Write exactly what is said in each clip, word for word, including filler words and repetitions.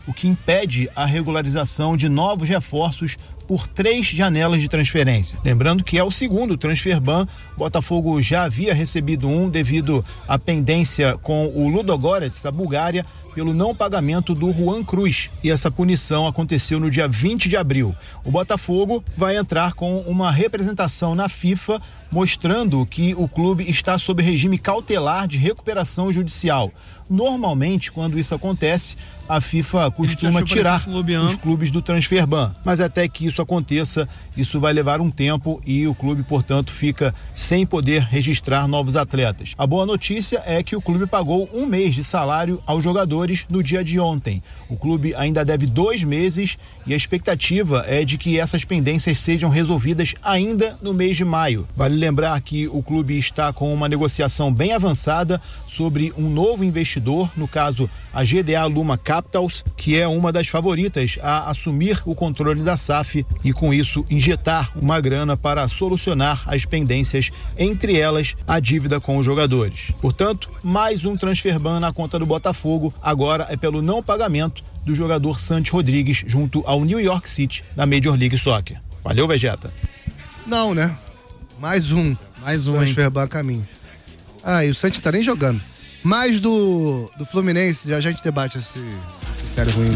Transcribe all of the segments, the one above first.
o que impede a regularização de novos reforços por três janelas de transferência. Lembrando que é o segundo transfer ban. O Botafogo já havia recebido um devido à pendência com o Ludogorets da Bulgária pelo não pagamento do Juan Cruz, e essa punição aconteceu no dia vinte de abril. O Botafogo vai entrar com uma representação na FIFA mostrando que o clube está sob regime cautelar de recuperação judicial. Normalmente, quando isso acontece, a FIFA costuma tirar os clubes do transfer ban, mas até que isso aconteça, isso vai levar um tempo e o clube, portanto, fica sem poder registrar novos atletas. A boa notícia é que o clube pagou um mês de salário aos jogadores no dia de ontem. O clube ainda deve dois meses e a expectativa é de que essas pendências sejam resolvidas ainda no mês de maio. Vale lembrar que o clube está com uma negociação bem avançada sobre um novo investidor, no caso a G D A Luma Capitals, que é uma das favoritas a assumir o controle da S A F e com isso injetar uma grana para solucionar as pendências, entre elas a dívida com os jogadores. Portanto, mais um transfer ban na conta do Botafogo, agora é pelo não pagamento do jogador Santi Rodrigues junto ao New York City da Major League Soccer. Valeu, Vegeta. Não, né? Mais um. Mais um, transfer ban a caminho. Ah, e o Santi tá nem jogando. Mais do, do Fluminense, já a gente debate esse, esse sério ruim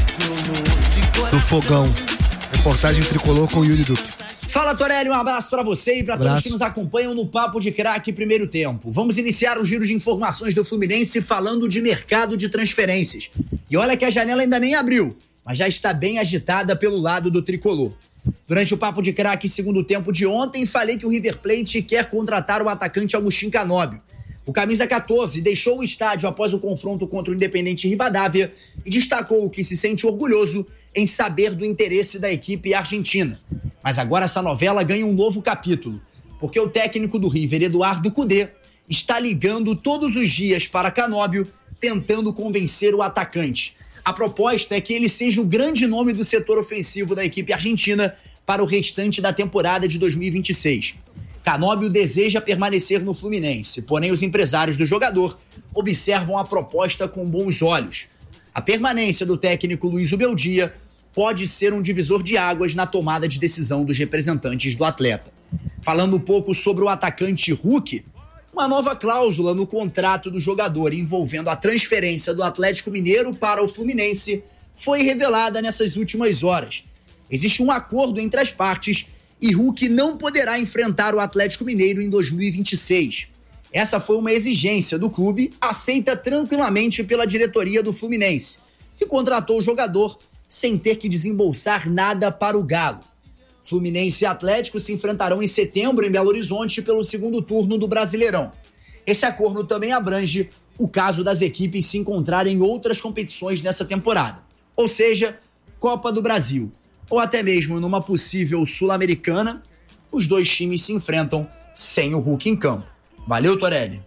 do, do Fogão. Reportagem tricolor com o Yuri Duque. Fala, Torelli, um abraço pra você e pra todos que nos acompanham no Papo de Craque Primeiro Tempo. Vamos iniciar o giro de informações do Fluminense falando de mercado de transferências. E olha que a janela ainda nem abriu, mas já está bem agitada pelo lado do tricolor. Durante o Papo de Craque segundo tempo de ontem, falei que o River Plate quer contratar o atacante Agustín Canóbio. O camisa quatorze deixou o estádio após o confronto contra o Independente Rivadavia e destacou que se sente orgulhoso em saber do interesse da equipe argentina. Mas agora essa novela ganha um novo capítulo, porque o técnico do River, Eduardo Cudê, está ligando todos os dias para Canóbio, tentando convencer o atacante. A proposta é que ele seja o grande nome do setor ofensivo da equipe argentina para o restante da temporada de dois mil e vinte e seis. Canóbio deseja permanecer no Fluminense, porém os empresários do jogador observam a proposta com bons olhos. A permanência do técnico Luiz Ubeldia pode ser um divisor de águas na tomada de decisão dos representantes do atleta. Falando um pouco sobre o atacante Hulk, uma nova cláusula no contrato do jogador envolvendo a transferência do Atlético Mineiro para o Fluminense foi revelada nessas últimas horas. Existe um acordo entre as partes e Hulk não poderá enfrentar o Atlético Mineiro em dois mil e vinte e seis. Essa foi uma exigência do clube, aceita tranquilamente pela diretoria do Fluminense, que contratou o jogador sem ter que desembolsar nada para o Galo. Fluminense e Atlético se enfrentarão em setembro em Belo Horizonte pelo segundo turno do Brasileirão. Esse acordo também abrange o caso das equipes se encontrarem em outras competições nessa temporada, ou seja, Copa do Brasil, ou até mesmo numa possível Sul-Americana, os dois times se enfrentam sem o Hulk em campo. Valeu, Torelli.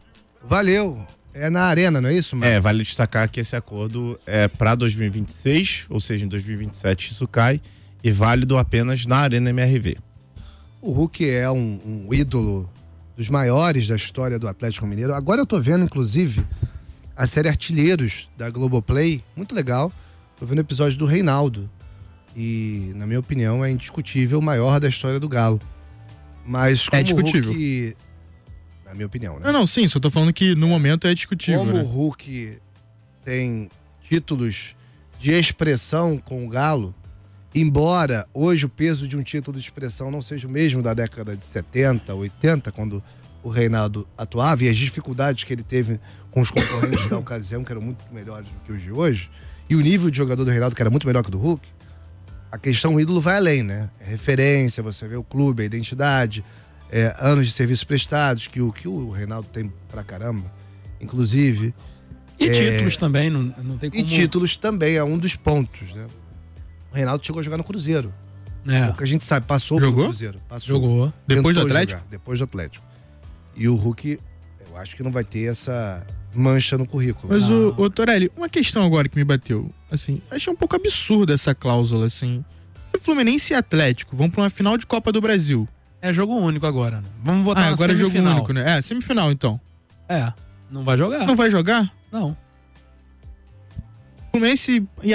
Valeu. É na Arena, não é isso, mano? É, vale destacar que esse acordo é para dois mil e vinte e seis, ou seja, em dois mil e vinte e sete isso cai, e válido apenas na Arena M R V. O Hulk é um, um ídolo dos maiores da história do Atlético Mineiro. Agora eu tô vendo, inclusive, a série Artilheiros da Globoplay, muito legal. Tô vendo o episódio do Reinaldo. E, na minha opinião, é indiscutível o maior da história do Galo. Mas como é discutível. O Hulk... Na minha opinião, né? Não, não, sim, só tô falando que no momento é discutível, Como né? o Hulk tem títulos de expressão com o Galo, embora hoje o peso de um título de expressão não seja o mesmo da década de setenta, oitenta, quando o Reinaldo atuava, e as dificuldades que ele teve com os concorrentes da ocasião, que eram muito melhores do que os de hoje, e o nível de jogador do Reinaldo, que era muito melhor que o do Hulk, a questão ídolo vai além, né? É referência, você vê o clube, a identidade, é, anos de serviços prestados, que o, que o Reinaldo tem pra caramba, inclusive. E é, títulos também, não, não tem como... E títulos também, é um dos pontos, né? O Reinaldo chegou a jogar no Cruzeiro. É. O que a gente sabe, passou Jogou? pelo Cruzeiro. Passou. Jogou. Depois do Tentou Atlético? jogar, depois do Atlético. E o Hulk, eu acho que não vai ter essa mancha no currículo. Mas, o, o Torelli, uma questão agora que me bateu, assim, achei um pouco absurda essa cláusula, assim. Se o Fluminense e Atlético vão pra uma final de Copa do Brasil. É jogo único agora, né? Vamos botar Ah, na agora é jogo semifinal. único, né? É, semifinal, então. É, não vai jogar. Não vai jogar? Não. Fluminense e